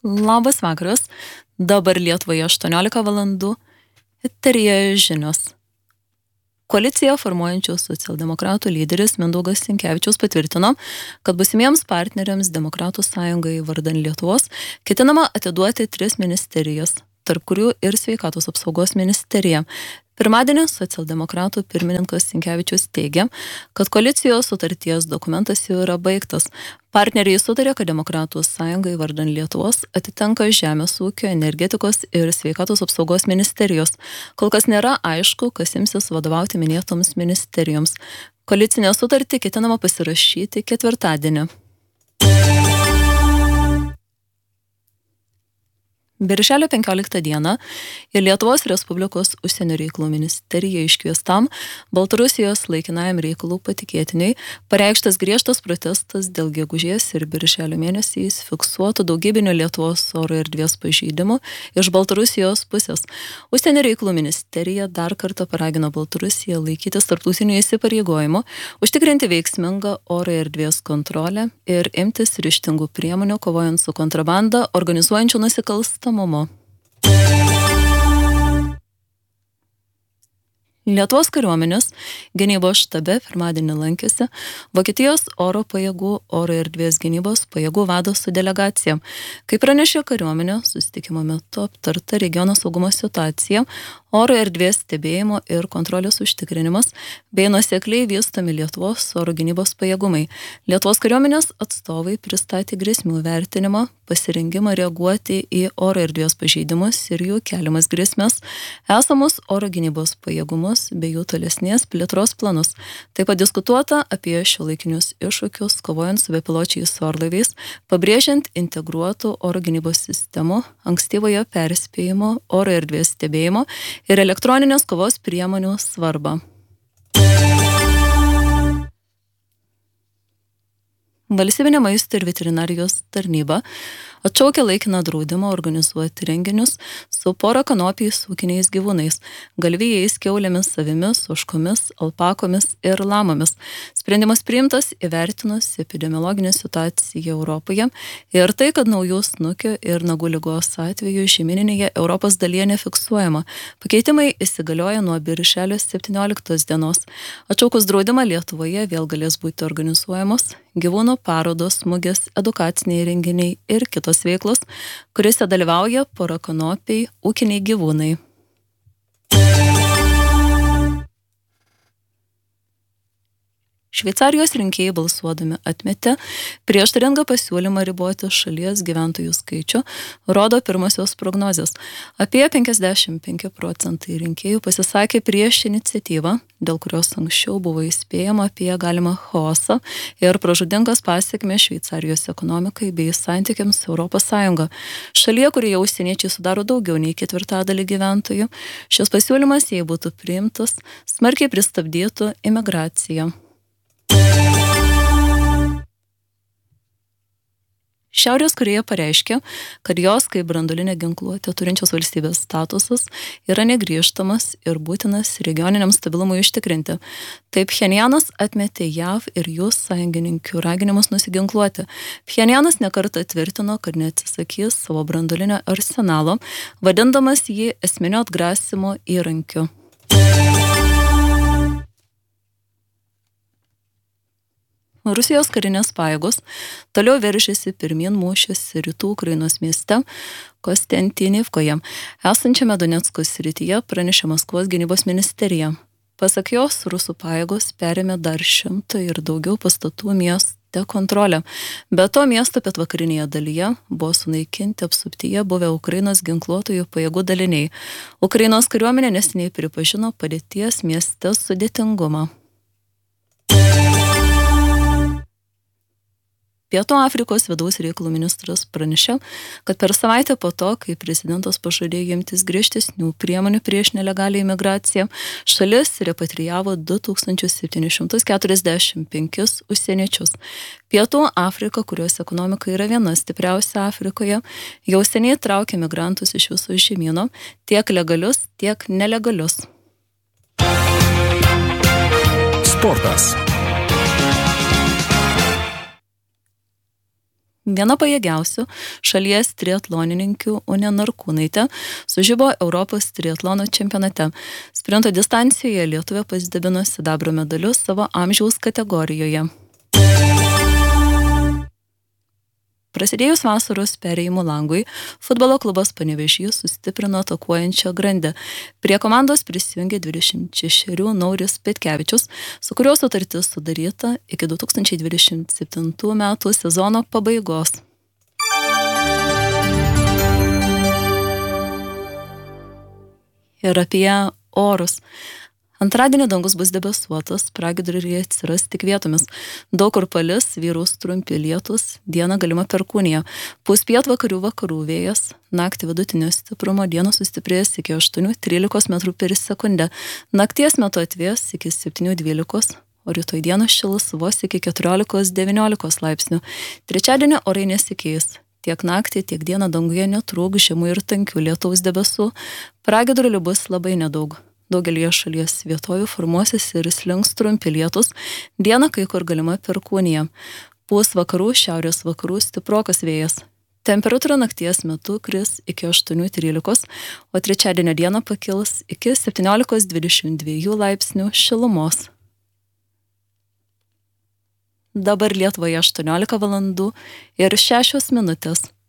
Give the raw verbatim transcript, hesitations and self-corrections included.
Labas vakaras, dabar Lietuvoje aštuoniolika valandų, eteryje žinios. Koaliciją formuojančių socialdemokratų lyderis Mindaugas Sinkevičius patvirtino, kad būsimiems partneriams Demokratų sąjungai vardan Lietuvos ketinama atiduoti tris ministerijas, tarp kurių ir sveikatos apsaugos ministerija. Pirmadienį socialdemokratų pirmininkas Sinkevičius teigia, kad koalicijos sutarties dokumentas jau yra baigtas. Partneriai sutarė, kad Demokratų sąjungai vardan Lietuvos atitenka žemės ūkio, energetikos ir sveikatos apsaugos ministerijos. Kol kas nėra aišku, kas imsis vadovauti minėtoms ministerijoms. Koalicinę sutartį ketinama pasirašyti ketvirtadienį. Birželio penkioliktą dieną į Lietuvos Respublikos užsienio reikalų ministeriją iškviestam Baltarusijos laikinajam reikalų patikėtiniui pareikštas griežtas protestas dėl gegužės ir birželio mėnesiais fiksuotų daugybinių Lietuvos oro erdvės pažeidimų iš Baltarusijos pusės. Užsienio reikalų ministerija dar kartą paragino Baltarusiją laikytis tarptautinių įsipareigojimų, užtikrinti veiksmingą oro erdvės kontrolę ir imtis ryžtingų priemonių kovojant su kontrabanda, organizuojančių nusikalstamumą. Lietuvos kariuomenės gynybos štabe pirmadienį lankėsi Vokietijos oro pajėgų oro erdvės gynybos pajėgų vado su delegacija. Kaip pranešė kariuomenė, susitikimo metu aptarta regiono saugumo situacija, oro erdvės stebėjimo ir kontrolės užtikrinimas bei nuosekliai vystomi Lietuvos oro gynybos pajėgumai. Lietuvos kariuomenės atstovai pristatė grėsmių vertinimą, pasirengimą reaguoti į oro erdvės pažeidimus ir jų keliamas grėsmes, esamus oro gynybos pajėgumus bei jų tolesnės plėtros planus. Taip pat diskutuota apie šiuolaikinius iššūkius, kovojant su bepiločiais orlaiviais, pabrėžiant integruotų oro gynybos sistemų, ankstyvojo perspėjimo, oro erdvės stebėjimo ir elektroninės kovos priemonių svarbą. Valstybinė maisto ir veterinarijos tarnyba atšaukė laikiną draudimą organizuoti renginius su pora kanopiais ūkiniais gyvūnais, galvijais, kiaulėmis, avimis, ožkomis, alpakomis ir lamomis. Sprendimas priimtas įvertinus epidemiologinę situaciją Europoje ir tai, kad naujų snukio ir nagų ligos atvejų žemyninėje Europos dalyje nefiksuojama. Pakeitimai įsigalioja nuo birželio septynioliktos dienos. Atšaukus draudimą Lietuvoje vėl galės būti organizuojamos gyvūnų parodos, mugės, edukaciniai renginiai ir kitos veiklos, kuriuose dalyvauja porakanopiai ūkiniai gyvūnai. Šveicarijos rinkėjai balsuodami atmetė prieštaringą pasiūlymą riboti šalies gyventojų skaičių, rodo pirmosios prognozės. Apie penkiasdešimt penki procentai rinkėjų pasisakė prieš iniciatyvą, dėl kurios anksčiau buvo įspėjama apie galimą chaosą ir pražūdingas pasekmes Šveicarijos ekonomikai bei santykiams su Europos Sąjunga. Šalyje, kurioje užsieniečiai sudaro daugiau nei ketvirtadalį gyventojų, šis pasiūlymas, jei būtų priimtas, smarkiai pristabdytų imigraciją. Šiaurės Korėja pareiškė, kad jos kaip branduolinę ginkluotę turinčios valstybės statusas yra negrįžtamas ir būtinas regioniniam stabilumui užtikrinti. Taip Pchenjanas atmetė J A V ir jų sąjungininkių raginimus nusiginkluoti. Pchenjanas nekartą tvirtino, kad neatsisakys savo branduolinio arsenalo, vadindamas jį esminio atgrasymo įrankiu. Rusijos karinės pajėgos toliau veržėsi pirmyn mūšiuose rytų Ukrainos mieste Kostiantynivkoje, esančiame Donecko srityje, pranešė Maskvos gynybos ministerija. Pasak jos, rusų pajėgos perėmė dar šimtą ir daugiau pastatų mieste kontrolę. Be to, miesto pietvakarinėje dalyje buvo sunaikinti apsuptyje buvę Ukrainos ginkluotojų pajėgų daliniai. Ukrainos kariuomenė neseniai pripažino padėties mieste sudėtingumą. Pietų Afrikos vidaus reikalų ministras pranešė, kad per savaitę po to, kai prezidentas pažadėjo imtis griežtesnių priemonių prieš nelegalią imigraciją, šalis repatrijavo du tūkstančius septynis šimtus keturiasdešimt penkis užsieniečius. Pietų Afrika, kurios ekonomika yra viena stipriausia Afrikoje, jau seniai traukia migrantus iš viso žemyno, tiek legalius, tiek nelegalius. Sportas. Viena pajėgiausių šalies triatlonininkių Unė Narkūnaitė sužibo Europos triatlono čempionate. Sprinto distancijoje Lietuvė pasidabino sidabro medalius savo amžiaus kategorijoje. Prasidėjus vasaros perėjimų langui, futbolo klubas Panevėžys sustiprino atakuojančią grandę. Prie komandos prisijungė dvidešimt šešerių Nauris Petkevičius, su kuriuo sutartis sudaryta iki du tūkstančiai dvidešimt septintų metų sezono pabaigos. Ir apie orus. Antradienį dangus bus debesuotas, pragiedruliai atsiras tik vietomis. Daug kur palis, vyraus trumpi lietūs, dieną galima perkūnija. Pūs pietvakarių vakarų vėjas, naktį vidutinio stiprumo, dieną sustiprės iki aštuonių trylikos metrų per sekundę. Nakties metu atvės iki septynių dvylikos, o rytoj dieną šilus vos iki keturiolikos devyniolikos laipsnių. Trečiadienį orai nesikeis. Tiek naktį, tiek dieną danguje netrūks žemų ir tankių lietaus debesų. Pragiedrulių bus labai nedaug. Daugelį šalies vietovių formuosis ir slinks trumpi lietus, dieną kai kur galima perkūnija. Pūs vakarų, šiaurės vakarų stiprokas vėjas. Temperatūra nakties metu kris iki aštuonių trylikos, o trečiadienio dieną pakils iki septyniolikos dvidešimt dviejų laipsnių šilumos. Dabar Lietuvoje aštuoniolika valandų ir šešios minutės.